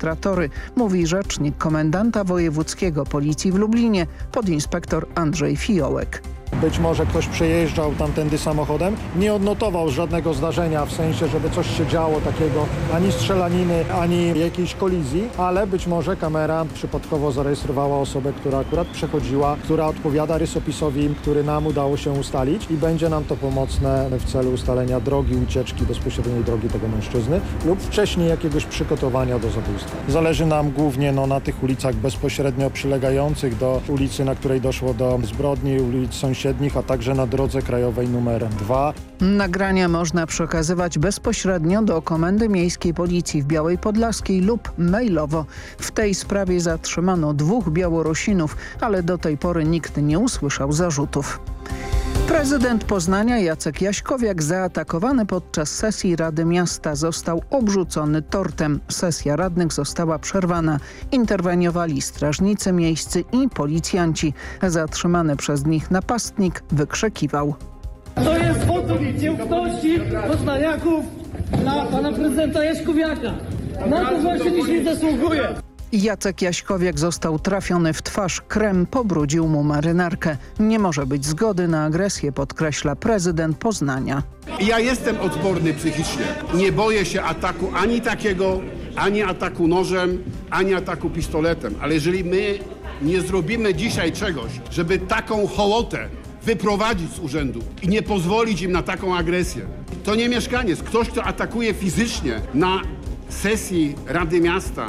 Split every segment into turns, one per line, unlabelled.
rejestratory, mówi rzecznik komendanta wojewódzkiego Policji w Lublinie, podinspektor Andrzej Fiołek.
Być może ktoś przejeżdżał tamtędy samochodem, nie odnotował żadnego zdarzenia, w sensie, żeby coś się działo takiego, ani strzelaniny, ani jakiejś kolizji, ale być może kamera przypadkowo zarejestrowała osobę, która akurat przechodziła, która odpowiada rysopisowi, który nam udało się ustalić i będzie nam to pomocne w celu ustalenia drogi ucieczki, bezpośredniej drogi tego mężczyzny lub wcześniej jakiegoś przygotowania do zabójstwa. Zależy nam głównie na tych ulicach bezpośrednio przylegających do ulicy, na której doszło do zbrodni, ulic sąsiednich, a także na drodze krajowej numer 2.
Nagrania można przekazywać bezpośrednio do Komendy Miejskiej Policji w Białej Podlaskiej lub mailowo. W tej sprawie zatrzymano 2 Białorusinów, ale do tej pory nikt nie usłyszał zarzutów. Prezydent Poznania Jacek Jaśkowiak zaatakowany podczas sesji Rady Miasta został obrzucony tortem. Sesja radnych została przerwana. Interweniowali strażnicy miejscy i policjanci. Zatrzymany przez nich napastnik wykrzykiwał:
To jest wotum nieufności poznaniaków dla pana prezydenta Jaśkowiaka. Na to właśnie dzisiaj zasługuje.
Jacek Jaśkowiak został trafiony w twarz. Krem pobrudził mu marynarkę. Nie może być zgody na agresję, podkreśla prezydent Poznania.
Ja jestem odporny psychicznie. Nie boję się ataku ani takiego, ani ataku nożem, ani ataku pistoletem. Ale jeżeli my nie zrobimy dzisiaj czegoś, żeby taką hołotę wyprowadzić z urzędu i nie pozwolić im na taką agresję, to nie mieszkaniec. Ktoś, kto atakuje fizycznie na sesji Rady Miasta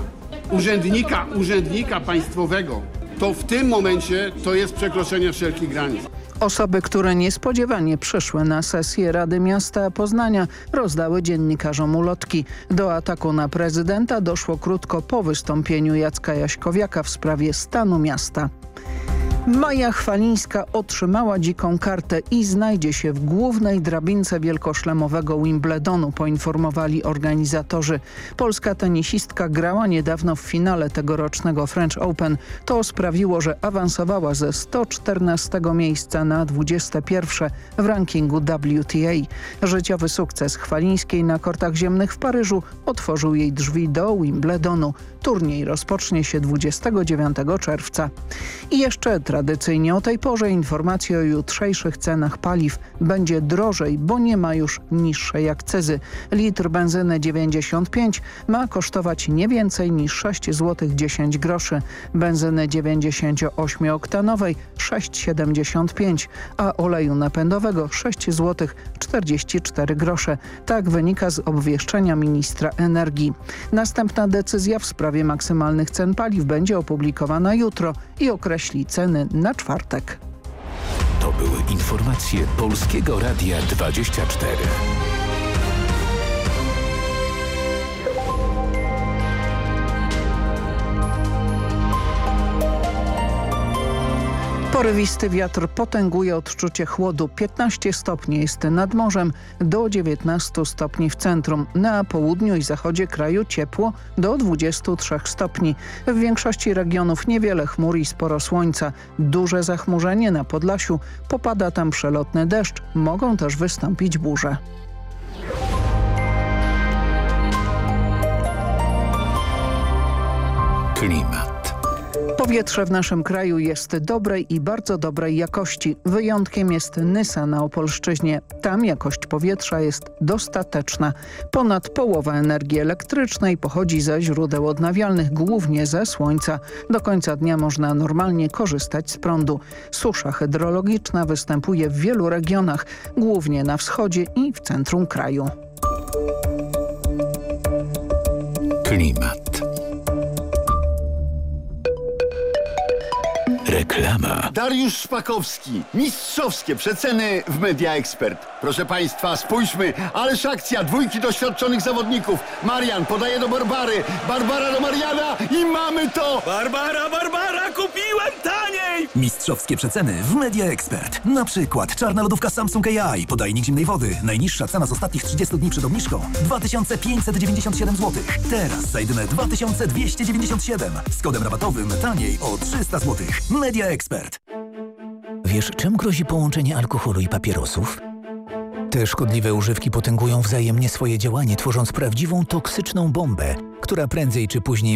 urzędnika państwowego, to w tym momencie to jest przekroczenie wszelkich granic.
Osoby, które niespodziewanie przyszły na sesję Rady Miasta Poznania, rozdały dziennikarzom ulotki. Do ataku na prezydenta doszło krótko po wystąpieniu Jacka Jaśkowiaka w sprawie stanu miasta. Maja Chwalińska otrzymała dziką kartę i znajdzie się w głównej drabince wielkoszlemowego Wimbledonu, poinformowali organizatorzy. Polska tenisistka grała niedawno w finale tegorocznego French Open. To sprawiło, że awansowała ze 114 miejsca na 21 w rankingu WTA. Życiowy sukces Chwalińskiej na kortach ziemnych w Paryżu otworzył jej drzwi do Wimbledonu. Turniej rozpocznie się 29 czerwca. I jeszcze tradycyjnie o tej porze informacje o jutrzejszych cenach paliw. Będzie drożej, bo nie ma już niższej akcyzy. Litr benzyny 95 ma kosztować nie więcej niż 6 zł 10 groszy. Benzyny 98-oktanowej 6,75, a oleju napędowego 6 zł 44 grosze. Tak wynika z obwieszczenia ministra energii. Następna decyzja w sprawie maksymalnych cen paliw będzie opublikowana jutro i określi ceny na czwartek.
To były informacje Polskiego Radia 24.
Porywisty wiatr potęguje odczucie chłodu. 15 stopni jest nad morzem, do 19 stopni w centrum. Na południu i zachodzie kraju ciepło do 23 stopni. W większości regionów niewiele chmur i sporo słońca. Duże zachmurzenie na Podlasiu. Popada tam przelotny deszcz. Mogą też wystąpić burze.
Klimat.
Powietrze w naszym kraju jest dobrej i bardzo dobrej jakości. Wyjątkiem jest Nysa na Opolszczyźnie. Tam jakość powietrza jest dostateczna. Ponad połowa energii elektrycznej pochodzi ze źródeł odnawialnych, głównie ze słońca. Do końca dnia można normalnie korzystać z prądu. Susza hydrologiczna występuje w wielu regionach, głównie na wschodzie i w centrum kraju.
Klimat. Reklama.
Dariusz Szpakowski. Mistrzowskie przeceny w Media Expert. Proszę Państwa, spójrzmy. Ależ akcja. 2 doświadczonych zawodników. Marian podaje do Barbary. Barbara do Mariana i mamy to!
Barbara, kupiłem taniej!
Mistrzowskie przeceny w Media Expert. Na przykład czarna lodówka Samsung AI, podajnik zimnej wody. Najniższa cena z ostatnich 30 dni przed obniżką 2597 zł. Teraz za jedyne 2297. Z kodem rabatowym taniej o 300 zł. Media Expert.
Wiesz, czym grozi połączenie alkoholu i papierosów? Te szkodliwe używki potęgują wzajemnie swoje działanie, tworząc prawdziwą toksyczną bombę, która prędzej czy później